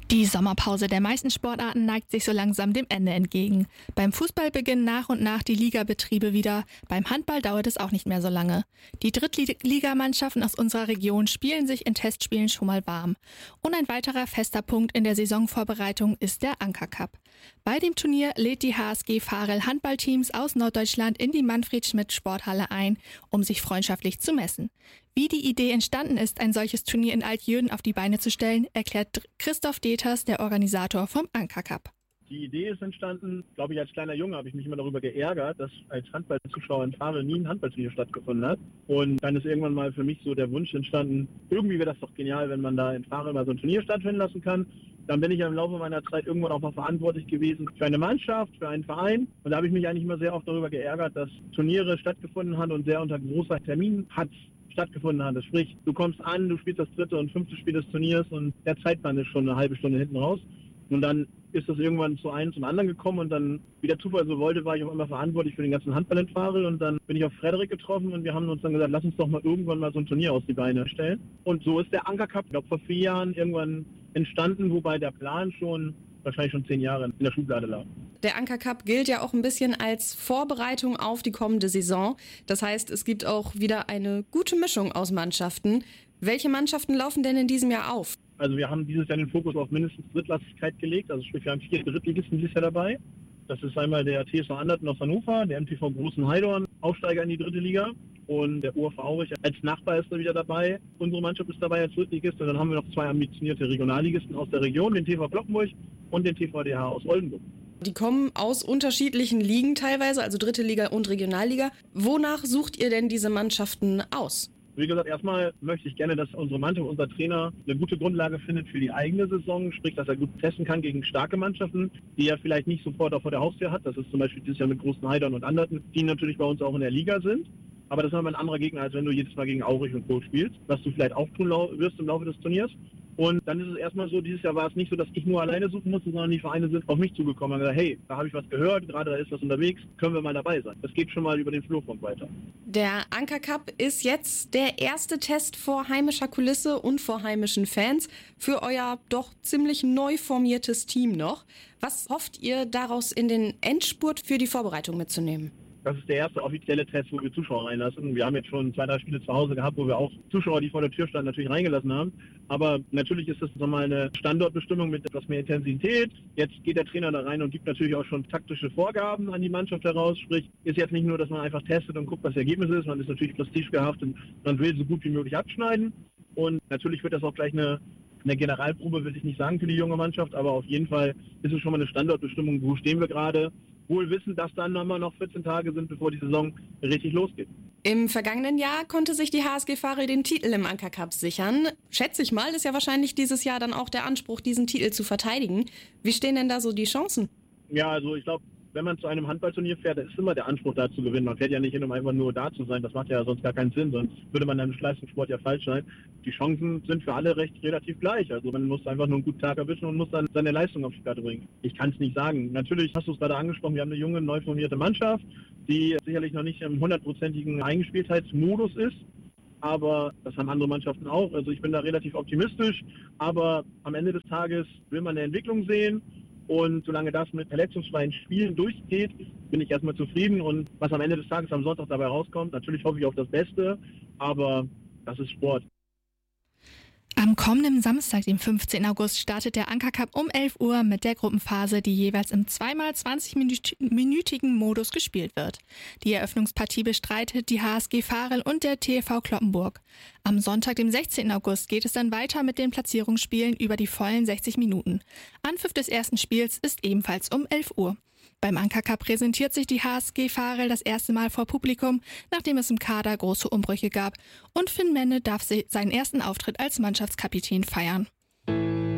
Die Sommerpause der meisten Sportarten neigt sich so langsam dem Ende entgegen. Beim Fußball beginnen nach und nach die Ligabetriebe wieder. Beim Handball dauert es auch nicht mehr so lange. Die Drittligamannschaften aus unserer Region spielen sich in Testspielen schon mal warm. Und ein weiterer fester Punkt in der Saisonvorbereitung ist der Anker Cup. Bei dem Turnier lädt die HSG Varel Handballteams aus Norddeutschland in die Manfred-Schmidt-Sporthalle ein, um sich freundschaftlich zu messen. Wie die Idee entstanden ist, ein solches Turnier in Altjürden auf die Beine zu stellen, erklärt Christoph Deters, der Organisator vom Anker Cup. Die Idee ist entstanden, glaube ich, als kleiner Junge habe ich mich immer darüber geärgert, dass als Handballzuschauer in Varel nie ein Handballturnier stattgefunden hat. Und dann ist irgendwann mal für mich so der Wunsch entstanden, irgendwie wäre das doch genial, wenn man da in Varel mal so ein Turnier stattfinden lassen kann. Dann bin ich ja im Laufe meiner Zeit irgendwann auch mal verantwortlich gewesen für eine Mannschaft, für einen Verein. Und da habe ich mich eigentlich immer sehr oft darüber geärgert, dass Turniere stattgefunden haben und sehr unter großer Terminhatz stattgefunden hat. Sprich, du kommst an, du spielst das 3. und 5. Spiel des Turniers und der Zeitplan ist schon eine halbe Stunde hinten raus. Und dann ist das irgendwann zu einem zum anderen gekommen und dann, wie der Zufall so wollte, war ich auf einmal verantwortlich für den ganzen Handball in Varel und dann bin ich auf Frederik getroffen und wir haben uns dann gesagt, lass uns doch mal irgendwann mal so ein Turnier aus die Beine stellen. Und so ist der Anker Cup, ich glaube, vor 4 Jahren irgendwann entstanden, wobei der Plan wahrscheinlich schon 10 Jahre in der Schublade lag. Der Anker Cup gilt ja auch ein bisschen als Vorbereitung auf die kommende Saison. Das heißt, es gibt auch wieder eine gute Mischung aus Mannschaften. Welche Mannschaften laufen denn in diesem Jahr auf? Also wir haben dieses Jahr den Fokus auf mindestens Drittlassigkeit gelegt. Also sprich, wir haben 4 Drittligisten dieses Jahr dabei. Das ist einmal der TSV Anderten aus Hannover, der MTV Großen Heidorn, Aufsteiger in die 3. Liga. Und der URV Aurich als Nachbar ist da wieder dabei. Unsere Mannschaft ist dabei als Drittligist. Und dann haben wir noch 2 ambitionierte Regionalligisten aus der Region, den TV Glockenburg und den TVDH aus Oldenburg. Die kommen aus unterschiedlichen Ligen teilweise, also 3. Liga und Regionalliga. Wonach sucht ihr denn diese Mannschaften aus? Wie gesagt, erstmal möchte ich gerne, dass unsere Mannschaft, unser Trainer eine gute Grundlage findet für die eigene Saison, sprich, dass er gut testen kann gegen starke Mannschaften, die er vielleicht nicht sofort auch vor der Haustür hat. Das ist zum Beispiel dieses Jahr mit Großen Heidern und Anderten, die natürlich bei uns auch in der Liga sind. Aber das ist aber ein anderer Gegner, als wenn du jedes Mal gegen Aurich und Co. spielst, was du vielleicht auch tun wirst im Laufe des Turniers. Und dann ist es erstmal so, dieses Jahr war es nicht so, dass ich nur alleine suchen musste, sondern die Vereine sind auf mich zugekommen und haben gesagt, hey, da habe ich was gehört, gerade da ist was unterwegs, können wir mal dabei sein. Das geht schon mal über den Flurfunk weiter. Der Anker Cup ist jetzt der erste Test vor heimischer Kulisse und vor heimischen Fans für euer doch ziemlich neu formiertes Team noch. Was hofft ihr daraus in den Endspurt für die Vorbereitung mitzunehmen? Das ist der erste offizielle Test, wo wir Zuschauer reinlassen. Wir haben jetzt schon 2, 3 Spiele zu Hause gehabt, wo wir auch Zuschauer, die vor der Tür standen, natürlich reingelassen haben. Aber natürlich ist das nochmal eine Standortbestimmung mit etwas mehr Intensität. Jetzt geht der Trainer da rein und gibt natürlich auch schon taktische Vorgaben an die Mannschaft heraus. Sprich, ist jetzt nicht nur, dass man einfach testet und guckt, was das Ergebnis ist. Man ist natürlich prestigegehaft und man will so gut wie möglich abschneiden. Und natürlich wird das auch gleich eine Generalprobe, will ich nicht sagen, für die junge Mannschaft. Aber auf jeden Fall ist es schon mal eine Standortbestimmung, wo stehen wir gerade. Wohl wissen, dass dann nochmal noch 14 Tage sind, bevor die Saison richtig losgeht. Im vergangenen Jahr konnte sich die HSG Varel den Titel im Anker Cup sichern. Schätze ich mal, ist ja wahrscheinlich dieses Jahr dann auch der Anspruch, diesen Titel zu verteidigen. Wie stehen denn da so die Chancen? Ja, also ich glaube, wenn man zu einem Handballturnier fährt, ist immer der Anspruch, da zu gewinnen. Man fährt ja nicht hin, um einfach nur da zu sein. Das macht ja sonst gar keinen Sinn, sonst würde man im Leistungssport ja falsch sein. Die Chancen sind für alle relativ gleich. Also man muss einfach nur einen guten Tag erwischen und muss dann seine Leistung auf die Platte bringen. Ich kann es nicht sagen. Natürlich hast du es gerade angesprochen, wir haben eine junge, neu formierte Mannschaft, die sicherlich noch nicht im 100%igen Eingespieltheitsmodus ist. Aber das haben andere Mannschaften auch. Also ich bin da relativ optimistisch. Aber am Ende des Tages will man eine Entwicklung sehen. Und solange das mit verletzungsfreien Spielen durchgeht, bin ich erstmal zufrieden. Und was am Ende des Tages am Sonntag dabei rauskommt, natürlich hoffe ich auf das Beste, aber das ist Sport. Am kommenden Samstag, dem 15. August, startet der Anker Cup um 11 Uhr mit der Gruppenphase, die jeweils im 2x20-minütigen Modus gespielt wird. Die Eröffnungspartie bestreitet die HSG Varel und der TV Cloppenburg. Am Sonntag, dem 16. August, geht es dann weiter mit den Platzierungsspielen über die vollen 60 Minuten. Anpfiff des ersten Spiels ist ebenfalls um 11 Uhr. Beim Anker Cup präsentiert sich die HSG Varel das erste Mal vor Publikum, nachdem es im Kader große Umbrüche gab. Und Finn Menne darf seinen ersten Auftritt als Mannschaftskapitän feiern.